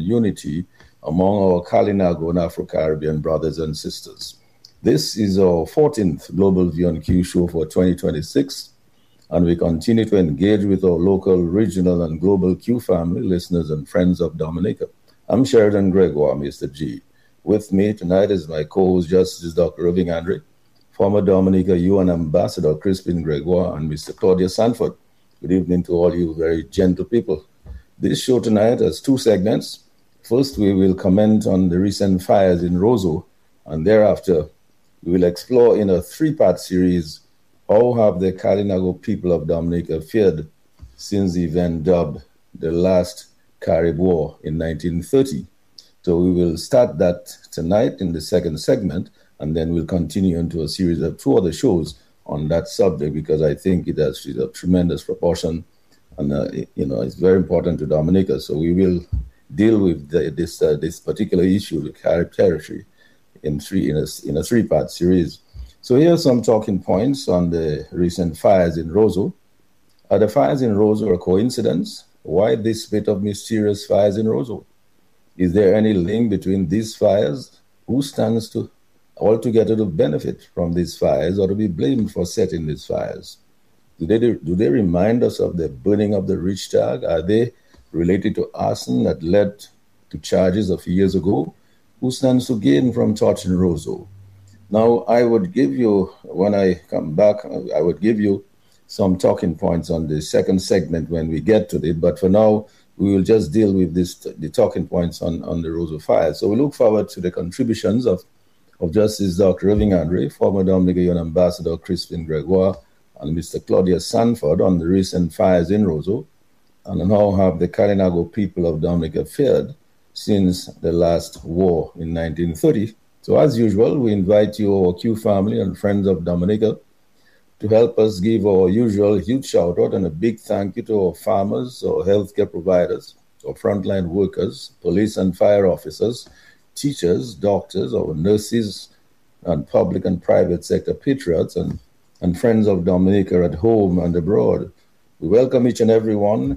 unity among our Kalinago and Afro-Caribbean brothers and sisters. This is our 14th Global V&Q show for 2026, and we continue to engage with our local, regional, and global Q family, listeners, and friends of Dominica. I'm Sheridan Gregoire, Mr. G. With me tonight is my co-host, Justice Dr. Irving Andre, former Dominica UN Ambassador Crispin Gregoire, and Mr. Claudia Sanford. Good evening to all you very gentle people. This show tonight has two segments. First, we will comment on the recent fires in Roseau, and thereafter, we will explore in a three-part series how have the Kalinago people of Dominica fared since the event dubbed the last Carib War in 1930. So we will start that tonight in the second segment, and then we'll continue into a series of two other shows on that subject because I think it has a tremendous proportion, and it's very important to Dominica. So we will deal with this particular issue, the Carib territory, in a three-part series. So here are some talking points on the recent fires in Roseau. Are the fires in Roseau a coincidence? Why this bit of mysterious fires in Roseau? Is there any link between these fires? Who stands to altogether to benefit from these fires or to be blamed for setting these fires? Do they remind us of the burning of the Richtag? Are they related to arson that led to charges a few years ago? Who stands to gain from torching Roseau? Now, I would give you, when I come back, I would give you some talking points on the second segment when we get to it. But for now, we will just deal with the talking points on the Roseau fire. So we look forward to the contributions of Justice Dr. Irving Andre, former Dominica UN Ambassador Crispin Gregoire, and Mr. Claudia Sanford on the recent fires in Roseau, and on how have the Kalinago people of Dominica fared since the last war in 1930. So as usual, we invite you, our Q family and friends of Dominica, to help us give our usual huge shout out and a big thank you to our farmers, our healthcare providers, our frontline workers, police and fire officers, teachers, doctors, our nurses, and public and private sector patriots and friends of Dominica at home and abroad. We welcome each and every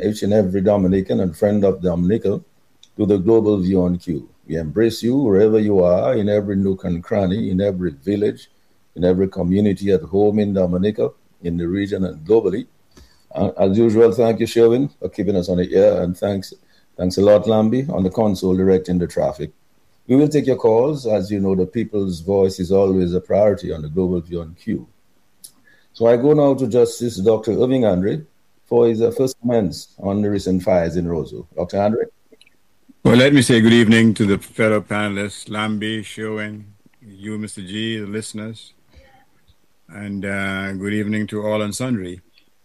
Dominican and friend of Dominica to the Global V&Q. We embrace you wherever you are, in every nook and cranny, in every village, in every community at home in Dominica, in the region and globally. As usual, thank you, Sherwin, for keeping us on the air, and thanks a lot, Lambi, on the console directing the traffic. We will take your calls. As you know, the people's voice is always a priority on the Global V&Q. So I go now to Justice Dr. Irving Andre for his first comments on the recent fires in Roseau. Dr. Andre? Well, let me say good evening to the fellow panelists, Lambi, Sherwin, you, Mr. G, the listeners, and good evening to all and sundry.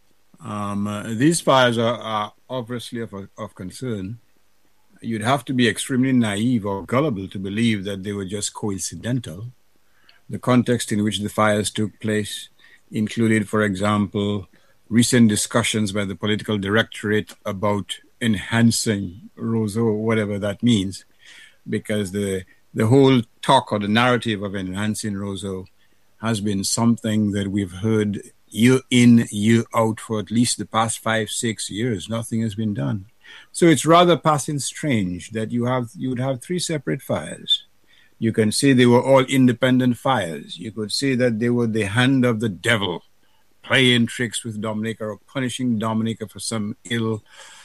These fires are obviously of concern. You'd have to be extremely naive or gullible to believe that they were just coincidental. The context in which the fires took place included, for example, recent discussions by the political directorate about enhancing Roseau, whatever that means, because the whole talk or the narrative of enhancing Roseau has been something that we've heard year in, year out for at least the past 5-6 years. Nothing has been done. So it's rather passing strange that you would have three separate fires. You can say they were all independent fires. You could say that they were the hand of the devil playing tricks with Dominica or punishing Dominica for some ill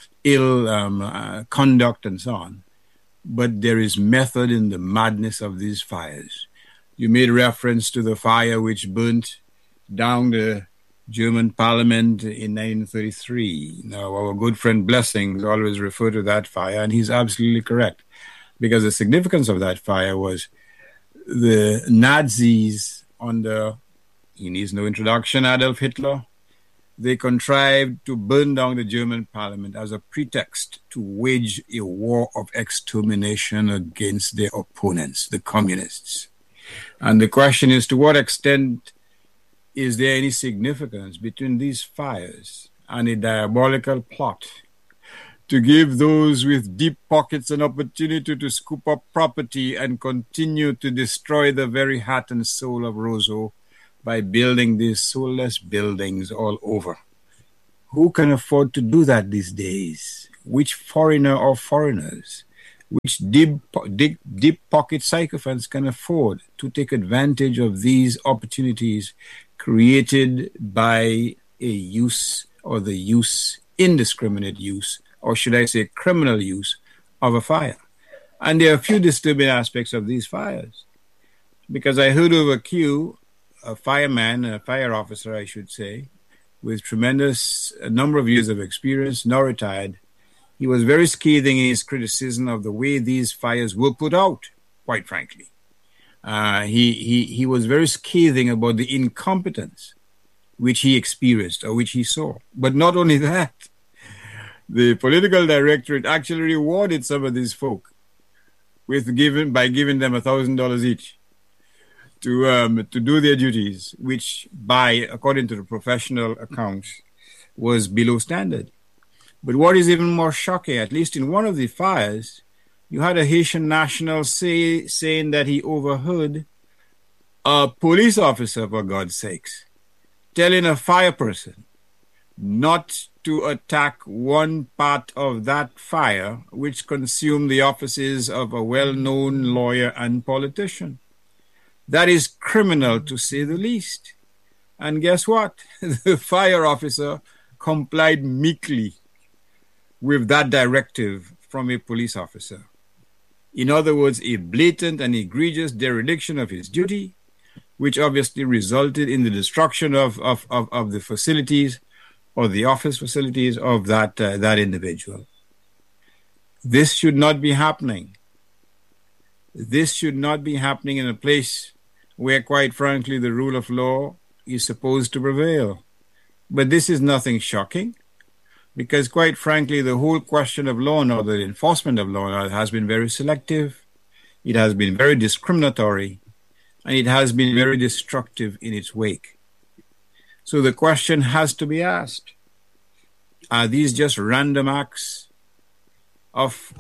conduct and so on. But there is method in the madness of these fires. You made reference to the fire which burnt down the German parliament in 1933. Now, our good friend Blessings always refer to that fire, and he's absolutely correct, because the significance of that fire was the Nazis under, he needs no introduction, Adolf Hitler. They contrived to burn down the German parliament as a pretext to wage a war of extermination against their opponents, the communists. And the question is, to what extent is there any significance between these fires and a diabolical plot to give those with deep pockets an opportunity to scoop up property and continue to destroy the very heart and soul of Roseau by building these soulless buildings all over? Who can afford to do that these days? Which foreigner or foreigners? which deep pocket sycophants can afford to take advantage of these opportunities created by a use or the use, indiscriminate use, or should I say criminal use of a fire. And there are a few disturbing aspects of these fires. Because I heard of a fireman, a fire officer, I should say, with a number of years of experience, now retired. He was very scathing in his criticism of the way these fires were put out, quite frankly. He was very scathing about the incompetence which he experienced or which he saw. But not only that, the political directorate actually rewarded some of these folk by giving them $1,000 each to do their duties, which according to the professional accounts, was below standard. But what is even more shocking, at least in one of the fires, you had a Haitian national saying that he overheard a police officer, for God's sakes, telling a fire person not to attack one part of that fire which consumed the offices of a well-known lawyer and politician. That is criminal, to say the least. And guess what? The fire officer complied meekly with that directive from a police officer. In other words, a blatant and egregious dereliction of his duty, which obviously resulted in the destruction of the facilities or the office facilities of that individual. This should not be happening. This should not be happening in a place where, quite frankly, the rule of law is supposed to prevail. But this is nothing shocking, because, quite frankly, the whole question of law and order, the enforcement of law and order, has been very selective, it has been very discriminatory, and it has been very destructive in its wake. So the question has to be asked, are these just random acts of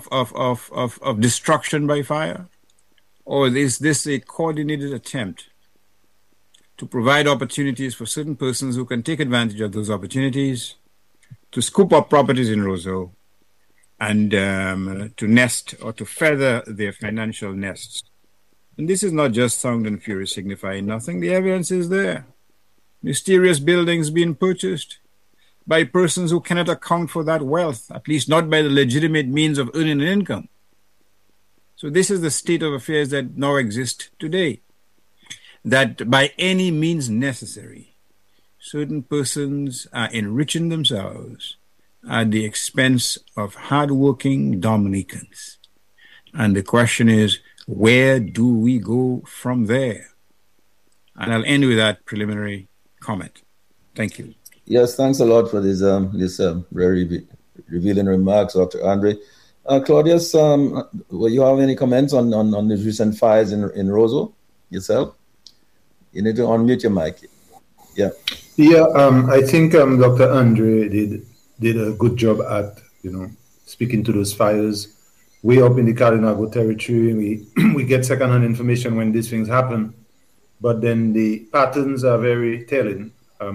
destruction by fire? Or is this a coordinated attempt to provide opportunities for certain persons who can take advantage of those opportunities to scoop up properties in Roseau and to nest or to feather their financial nests? And this is not just sound and fury signifying nothing. The evidence is there. Mysterious buildings being purchased by persons who cannot account for that wealth, at least not by the legitimate means of earning an income. So this is the state of affairs that now exist today. That by any means necessary, certain persons are enriching themselves at the expense of hardworking Dominicans. And the question is, where do we go from there? And I'll end with that preliminary comment. Thank you. Yes, thanks a lot for this very revealing remarks, Dr. Andre. Claudius, will you have any comments on the recent fires in Roseau yourself? You need to unmute your mic. Yeah. Yeah, I think Dr. Andre did a good job at speaking to those fires. Way up in the Kalinago territory, we get secondhand information when these things happen, but then the patterns are very telling.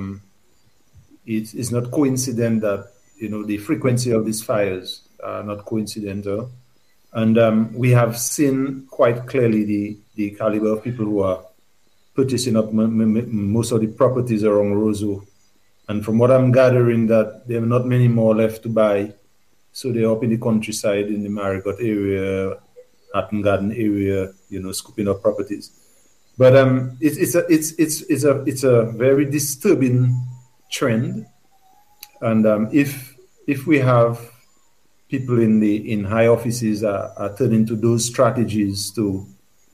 It's not coincident that the frequency of these fires are not coincidental, and we have seen quite clearly the caliber of people who are purchasing up most of the properties around Roseau. And from what I'm gathering, that there are not many more left to buy. So they're up in the countryside, in the Marigot area, Hatton Garden area, scooping up properties. But it's a very disturbing trend. And if we have people in high offices are turning to those strategies to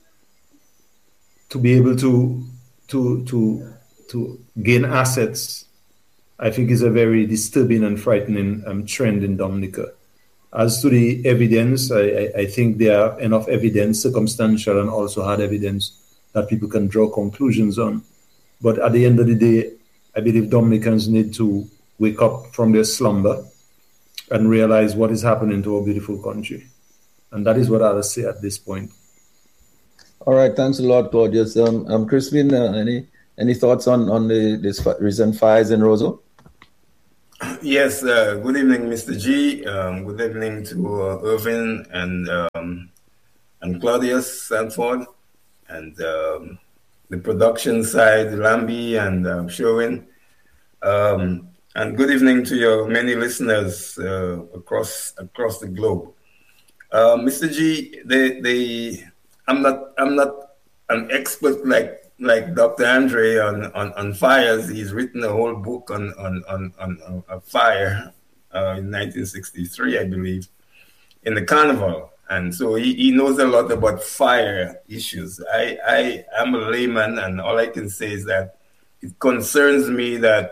be able to gain assets, I think is a very disturbing and frightening trend in Dominica. As to the evidence, I think there are enough evidence, circumstantial and also hard evidence, that people can draw conclusions on. But at the end of the day, I believe Dominicans need to wake up from their slumber and realize what is happening to our beautiful country. And that is what I'll say at this point. All right, thanks a lot, Claudius. Crispin, any thoughts on this recent fires in Roseau? Yes, good evening, Mr. G. Good evening to Irvin and Claudius Sanford, and the production side, Lambi and Sherwin. And good evening to your many listeners across the globe. Mr. G, I'm not an expert like Dr. Andre on fires. He's written a whole book on a fire in 1963, I believe, in the Carnival. And so he knows a lot about fire issues. I am a layman, and all I can say is that it concerns me that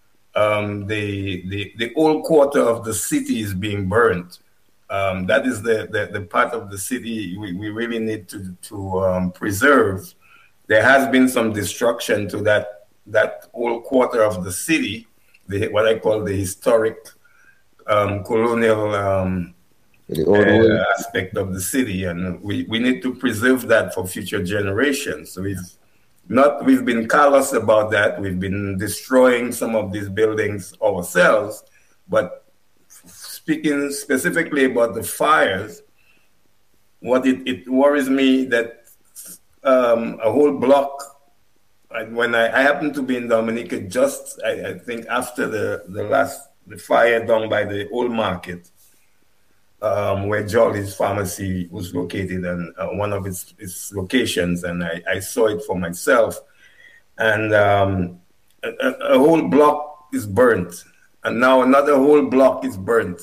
the old quarter of the city is being burnt. That is the part of the city we really need to preserve. There has been some destruction to that old quarter of the city, what I call the historic colonial aspect of the city, and we need to preserve that for future generations. So we've been callous about that. We've been destroying some of these buildings ourselves, but speaking specifically about the fires, what it worries me that a whole block. When I happened to be in Dominica, just I think after the fire down by the old market, where Jolly's pharmacy was located, and one of its locations, and I saw it for myself, and a whole block is burnt, and now another whole block is burnt.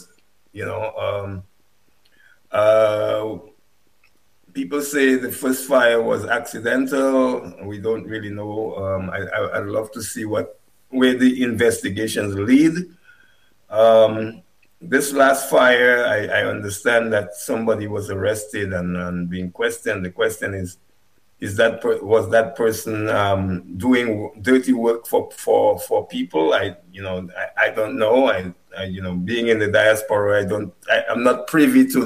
People say the first fire was accidental. We don't really know. I'd love to see where the investigations lead. This last fire, I understand that somebody was arrested and being questioned. The question is was that person doing dirty work for people? I don't know. I being in the diaspora, I'm not privy to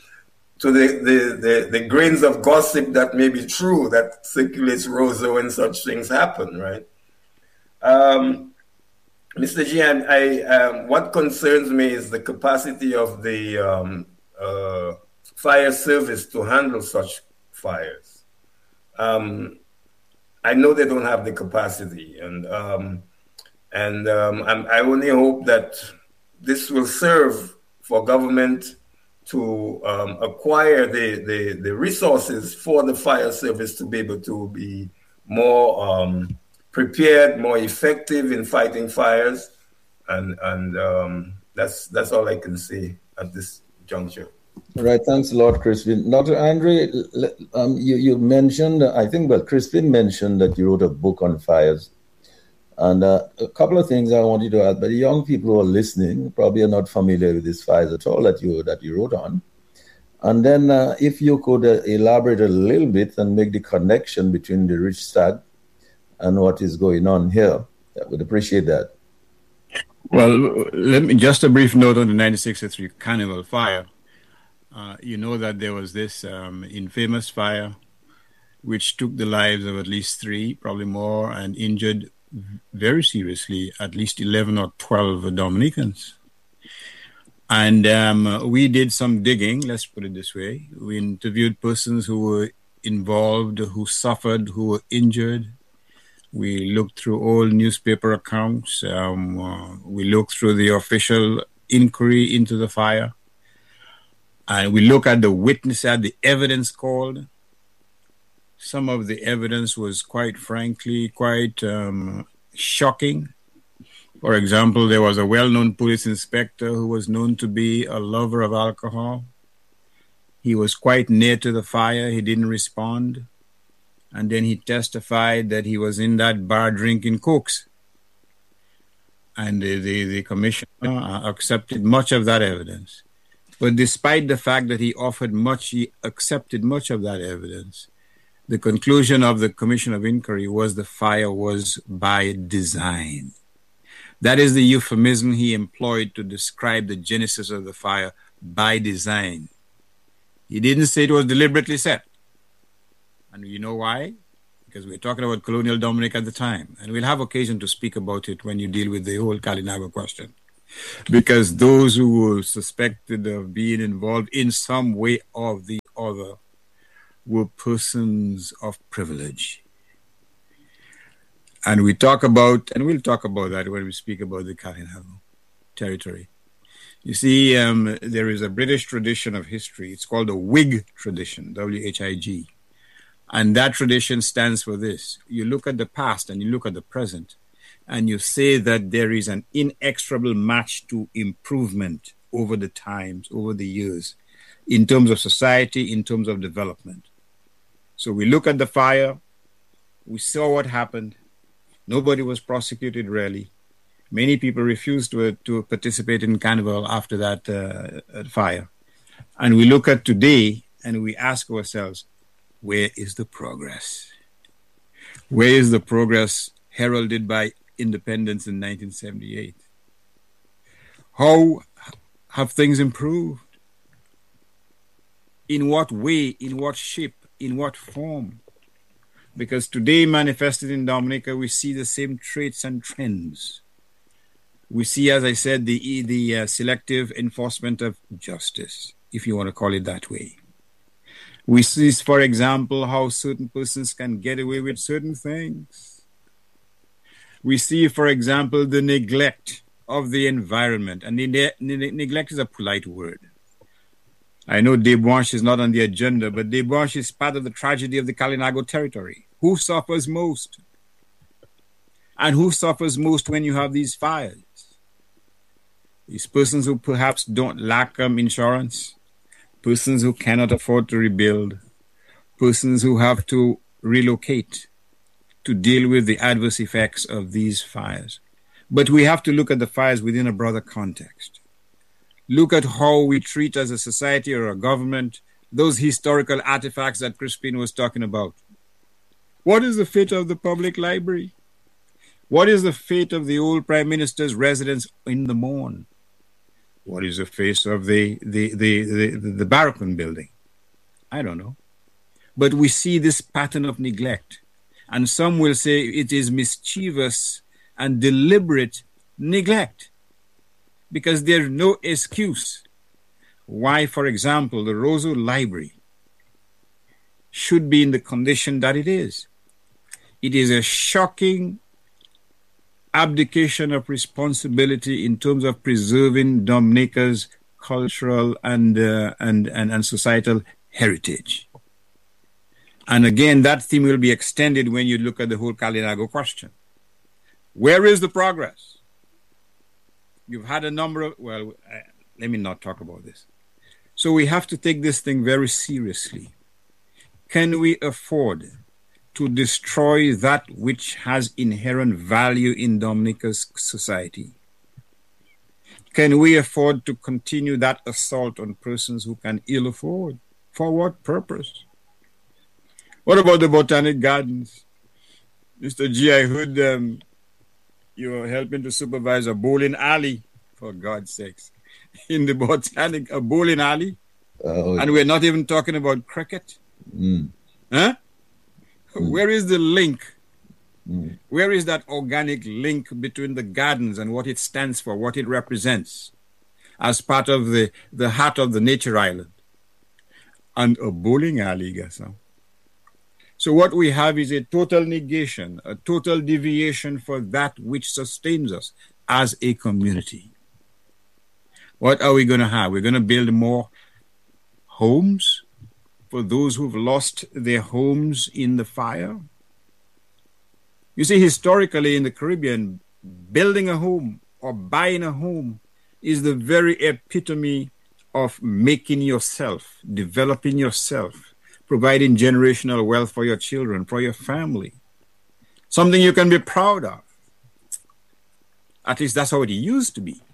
the grains of gossip that may be true that circulates Roseau when such things happen, right? Mr. G, what concerns me is the capacity of the fire service to handle such fires. I know they don't have the capacity, and I only hope that this will serve for government to acquire the resources for the fire service to be able to be more prepared, more effective in fighting fires, and that's all I can say at this juncture. Right, thanks a lot, Crispin. Dr. Andre, you mentioned, I think, Crispin mentioned that you wrote a book on fires. And a couple of things I wanted to add, but the young people who are listening probably are not familiar with these fires at all that you wrote on. And then if you could elaborate a little bit and make the connection between the Rich Stag and what is going on here, I would appreciate that. Well, just a brief note on the 1963 Carnival fire. You know that there was this infamous fire which took the lives of at least 3, probably more, and injured very seriously at least 11 or 12 Dominicans. And we did some digging, let's put it this way. We interviewed persons who were involved, who suffered, who were injured. We looked through all newspaper accounts. We looked through the official inquiry into the fire. And we look at the witness, at the evidence called. Some of the evidence was quite frankly quite shocking. For example, there was a well-known police inspector who was known to be a lover of alcohol. He was quite near to the fire. He didn't respond. And then he testified that he was in that bar drinking cokes. And the commissioner accepted much of that evidence. But despite the fact that he accepted much of that evidence, the conclusion of the Commission of Inquiry was the fire was by design. That is the euphemism he employed to describe the genesis of the fire, by design. He didn't say it was deliberately set. And you know why? Because we're talking about colonial Dominica at the time. And we'll have occasion to speak about it when you deal with the whole Kalinago question. because those who were suspected of being involved in some way or the other were persons of privilege. And we talk about, and we'll talk about that when we speak about the Kalinago territory. You see, there is a British tradition of history. It's called the Whig tradition, W-H-I-G. And that tradition stands for this. You look at the past and you look at the present, and you say that there is an inexorable match to improvement over the times, over the years, in terms of society, in terms of development. So we look at the fire, we saw what happened. Nobody was prosecuted, really. Many people refused to participate in carnival after that fire. And we look at today and we ask ourselves, where is the progress? Where is the progress heralded by independence in 1978? How have things improved? In what way, in what shape, in what form? Because today, manifested in Dominica, we see the same traits and trends. We see, as I said, the selective enforcement of justice, if you want to call it that way. We see, for example, how certain persons can get away with certain things. We see, for example, the neglect of the environment. And neglect is a polite word. I know debauch is not on the agenda, but debauch is part of the tragedy of the Kalinago territory. Who suffers most? And who suffers most when you have these fires? These persons who perhaps don't lack insurance, persons who cannot afford to rebuild, persons who have to relocate to deal with the adverse effects of these fires. But we have to look at the fires within a broader context. Look at how we treat as a society or a government those historical artifacts that Crispin was talking about. What is the fate of the public library? What is the fate of the old Prime Minister's residence in the Morn? What is the fate of the Barracan building? I don't know. But we see this pattern of neglect. And some will say it is mischievous and deliberate neglect, because there's no excuse why, for example, the Roseau Library should be in the condition that it is. It is a shocking abdication of responsibility in terms of preserving Dominica's cultural and societal heritage. And again, that theme will be extended when you look at the whole Kalinago question. Where is the progress? You've had a number of, let me not talk about this. So we have to take this thing very seriously. Can we afford to destroy that which has inherent value in Dominica's society? Can we afford to continue that assault on persons who can ill afford? For what purpose? What about the Botanic Gardens? Mr. G, I heard you're helping to supervise a bowling alley, for God's sakes, in the Botanic, a bowling alley? And we're not even talking about cricket? Huh? Where is the link? Where is that organic link between the gardens and what it stands for, what it represents as part of the heart of the nature island? And a bowling alley, Gasson. So what we have is a total negation, a total deviation for that which sustains us as a community. What are we going to have? We're going to build more homes for those who've lost their homes in the fire. You see, historically in the Caribbean, building a home or buying a home is the very epitome of making yourself, developing yourself, providing generational wealth for your children, for your family. Something you can be proud of. At least that's how it used to be.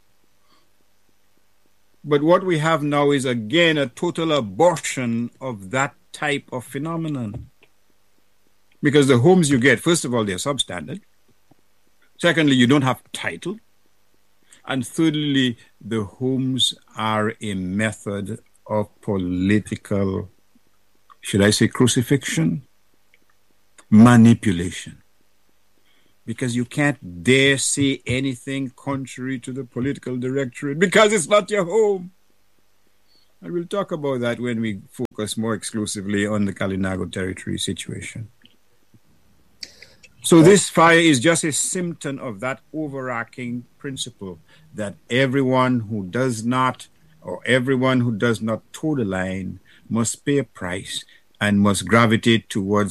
But what we have now is, again, a total abortion of that type of phenomenon. Because the homes you get, first of all, they're substandard. Secondly, you don't have title. And thirdly, the homes are a method of political, should I say crucifixion? Manipulation. because you can't dare say anything contrary to the political directorate because it's not your home. And we'll talk about that when we focus more exclusively on the Kalinago territory situation. So this fire is just a symptom of that overarching principle that everyone who does not toe the line must pay a price and must gravitate towards